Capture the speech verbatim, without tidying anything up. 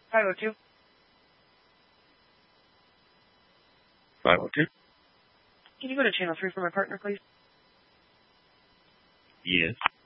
five oh two. five oh two. Can you go to channel three for my partner, please? Yes.